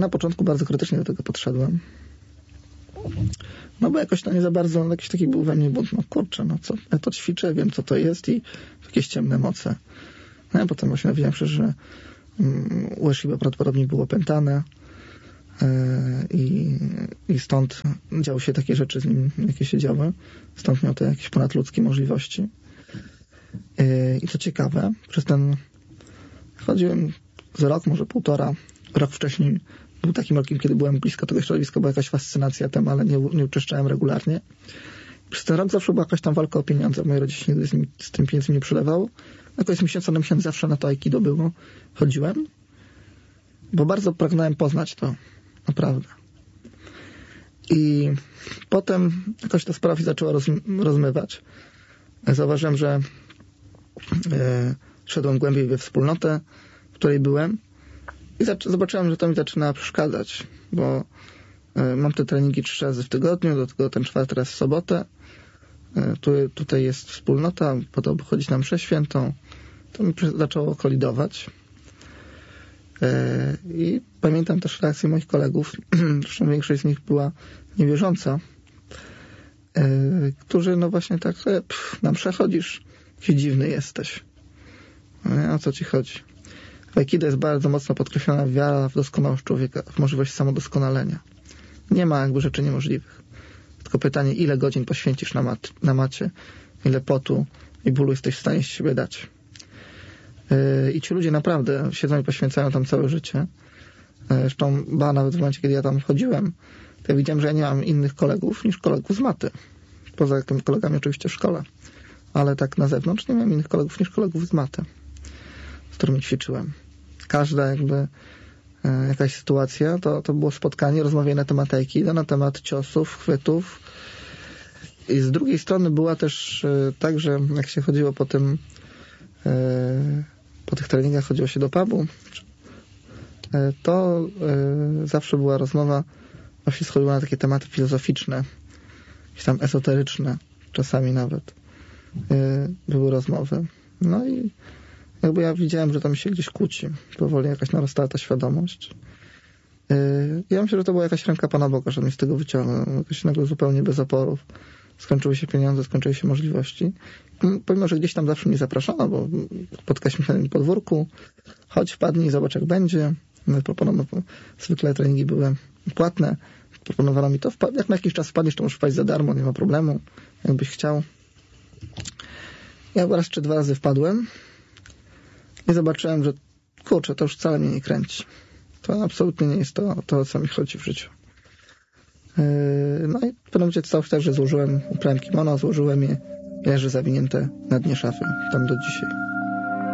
na początku bardzo krytycznie do tego podszedłem. No bo jakoś to nie za bardzo, jakiś taki był we mnie bunt, no kurczę, no co, ja to ćwiczę, wiem co to jest i jakieś ciemne moce. No a potem właśnie dowiedziałem się, że u Shiba prawdopodobnie było opętane i stąd działy się takie rzeczy z nim, jakie się działy. Stąd miał te jakieś ponadludzkie możliwości. I co ciekawe, przez ten chodziłem z rok, może półtora. Rok wcześniej był takim rokiem, kiedy byłem blisko tego środowiska, była jakaś fascynacja tym, ale nie uczęszczałem regularnie. Przez ten rok zawsze była jakaś tam walka o pieniądze. Moje rodzice nigdy z tym pieniędzmi nie przylewało. Jakoś z miesiąca na miesiąc zawsze na to aikido było. Chodziłem, bo bardzo pragnąłem poznać to. Naprawdę. I potem jakoś ta sprawa się zaczęła rozmywać. Zauważyłem, że szedłem głębiej we wspólnotę, w której byłem i zobaczyłem, że to mi zaczyna przeszkadzać, bo mam te treningi 3 razy w tygodniu, do tego ten 4. raz w sobotę. Tutaj jest wspólnota, po to, by chodzić na mszę świętą. To mi zaczęło kolidować. I pamiętam też reakcję moich kolegów, zresztą większość z nich była niewierząca, którzy no właśnie tak, na mszę chodzisz, jaki dziwny jesteś. O co ci chodzi? W aikido jest bardzo mocno podkreślona wiara w doskonałość człowieka, w możliwość samodoskonalenia. Nie ma jakby rzeczy niemożliwych. Tylko pytanie, ile godzin poświęcisz na macie, ile potu i bólu jesteś w stanie z siebie dać. I ci ludzie naprawdę siedzą i poświęcają tam całe życie. Zresztą nawet w momencie, kiedy ja tam wchodziłem, to ja widziałem, że ja nie mam innych kolegów niż kolegów z maty. Poza tymi kolegami oczywiście w szkole. Ale tak na zewnątrz nie miałem innych kolegów niż kolegów z maty, z którymi ćwiczyłem. Każda jakby jakaś sytuacja, to było spotkanie, rozmawianie na temat aikido, na temat ciosów, chwytów. I z drugiej strony była też tak, że jak się chodziło po tych treningach, chodziło się do pubu, to zawsze była rozmowa, właśnie schodziła na takie tematy filozoficzne, jakieś tam esoteryczne, czasami nawet były rozmowy. No i jakby ja widziałem, że to mi się gdzieś kłóci. Powoli jakaś narastała ta świadomość. Ja myślę, że to była jakaś ręka Pana Boga, że mnie z tego wyciągnął. Jakoś nagle zupełnie bez oporów. Skończyły się pieniądze, skończyły się możliwości. Pomimo, że gdzieś tam zawsze mnie zapraszano, bo spotkaliśmy się na tym podwórku. Chodź, wpadnij, zobacz jak będzie. Zwykle treningi były płatne. Proponowano mi to, jak na jakiś czas wpadniesz, to możesz wpaść za darmo, nie ma problemu, jakbyś chciał. Ja raz czy 2 razy wpadłem i zobaczyłem, że kurczę, to już wcale mnie nie kręci. To absolutnie nie jest to o co mi chodzi w życiu. No i w pewnym momencie stało się tak, że ubrałem kimono, złożyłem je, leży zawinięte na dnie szafy, tam do dzisiaj.